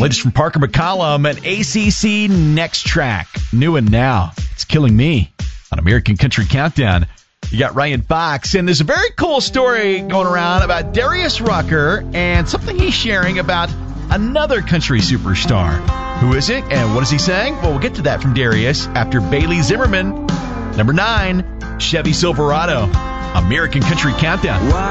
Latest from Parker McCollum at ACC Next Track. New and now. It's Killing Me on American Country Countdown. You got Ryan Fox, and there's a very cool story going around about Darius Rucker and something he's sharing about another country superstar. Who is it, and what is he saying? Well, we'll get to that from Darius after Bailey Zimmerman. Number 9, Chevy Silverado. American Country Countdown.